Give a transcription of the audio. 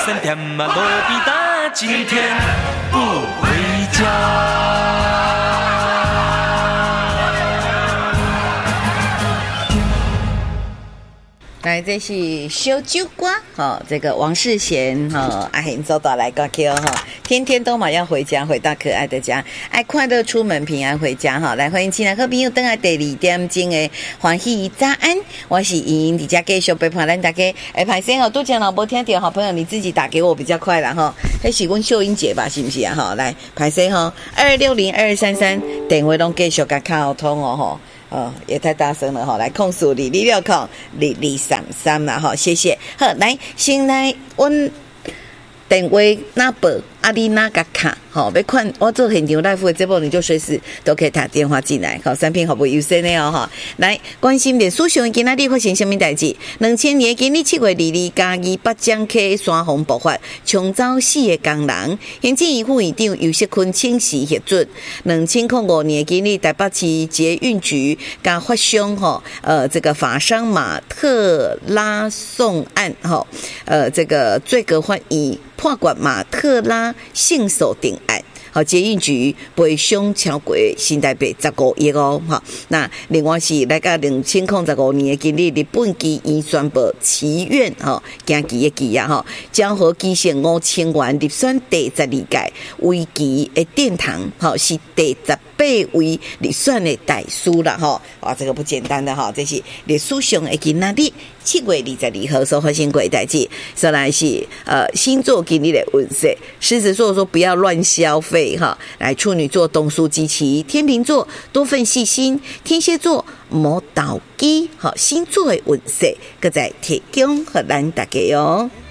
3点啊，路边等今天不回家。 来，这是小酒歌哈，这个王世贤哈，阿贤走到来歌曲哈，天天都嘛要回家，回到可爱的家，爱快乐出门，平安回家哈。来，欢迎亲爱好朋友登来第2点钟的欢喜早安，我是莹莹，伫遮继续陪伴咱大家。歹势哦，拄则老无听到好朋友，你自己打给我比较快啦哈。迄是阮秀英姐吧，是不是啊？哈，来，歹势哈，2602233电话拢继续甲沟通哦吼。也太大声了哈！来控诉你2602233啦哈，谢谢。好，来先来阮电话那拨阿丽娜甲卡，好，要看我做现场 live 的节目，你就随时都可以打电话进来，好，产品好不优先的哦哈。来关心脸书上今仔日发生什么代志？2000年今日7月22日，嘉义北江溪山洪爆发，冲走4个工人，行政院副院长游锡堃请示协助。2005年今日台北市捷运局甲发生这个法商马特拉送案这个最高法院判决马特拉性手定案，好，捷运局赔偿超过新台币15亿哦，哈。那另外是来到2015年的今日，日本基院宣布祈愿行期的期啊，哈，将和基县5000元入选第12届围棋的殿堂，好，是第18位入选的大师啦，哈。哇，这个不简单的哈，这是历史上的今仔日7月22号所发生过的代志。再来是星座今日的运势，狮子座说不要乱消费哈，来处女座东疏积极，天秤座多份细心，天蝎座莫投机，好，星座的运势，搁再提供给咱大家哟。